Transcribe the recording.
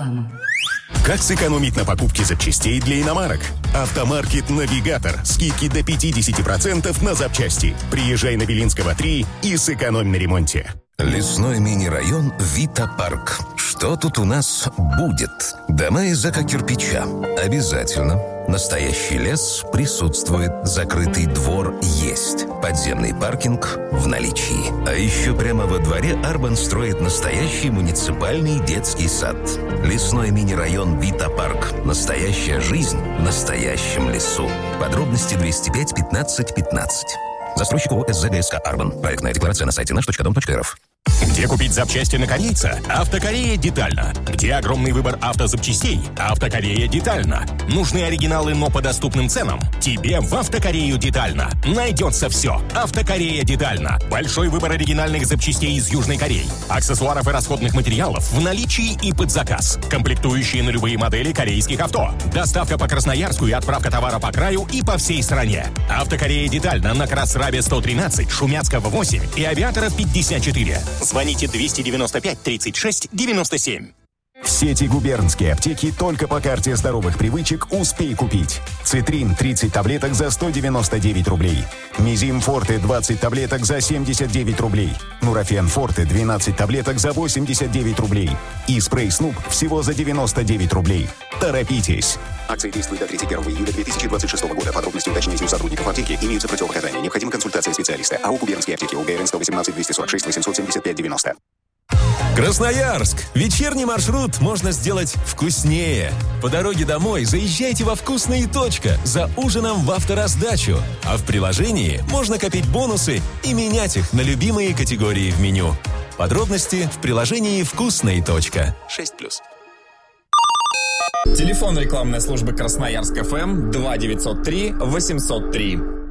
Реклама. Как сэкономить на покупке запчастей для иномарок? Автомаркет «Навигатор». Скидки до 50% на запчасти. Приезжай на Белинского 3 и сэкономь на ремонте. Лесной мини-район «Вита-парк». Что тут у нас будет? Дома из эко-кирпича. Обязательно. Настоящий лес присутствует. Закрытый двор есть. Подземный паркинг в наличии. А еще прямо во дворе Арбан строит настоящий муниципальный детский сад. Лесной мини-район «Вита-парк». Настоящая жизнь в настоящем лесу. Подробности 205 15 15. Застройщик ООО «СЗГСК Арбан». Проектная декларация на сайте наш.дом.рф. Где купить запчасти на корейца? Автокорея детально. Где огромный выбор автозапчастей? Автокорея детально. Нужны оригиналы, но по доступным ценам? Тебе в Автокорею детально. Найдется все. Автокорея детально. Большой выбор оригинальных запчастей из Южной Кореи. Аксессуаров и расходных материалов в наличии и под заказ. Комплектующие на любые модели корейских авто. Доставка по Красноярску и отправка товара по краю и по всей стране. Автокорея детально на Красрабе 113, Шумяцкого 8 и Авиаторов 54. Звоните 295 36 97. В сети губернские аптеки только по карте здоровых привычек «Успей купить». Цитрин 30 таблеток за 199 рублей. Мизим Форте 20 таблеток за 79 рублей. Нурофен Форте 12 таблеток за 89 рублей. И спрей Снуп всего за 99 рублей. Торопитесь! Акция действует до 31 июля 2026 года. Подробности уточняйте у сотрудников аптеки. Имеются противопоказания. Необходима консультация специалиста. АО «Губернские аптеки». УГРН 118 246 875 90. Красноярск. Вечерний маршрут можно сделать вкуснее. По дороге домой заезжайте во «Вкусная точка» за ужином в автораздачу. А в приложении можно копить бонусы и менять их на любимые категории в меню. Подробности в приложении «Вкусная точка». 6+. Телефон рекламной службы Красноярск ФМ 2903 803.